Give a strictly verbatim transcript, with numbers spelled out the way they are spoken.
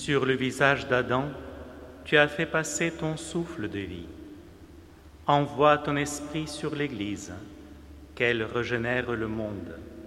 Sur le visage d'Adam, tu as fait passer ton souffle de vie. Envoie ton esprit sur l'Église, qu'elle régénère le monde.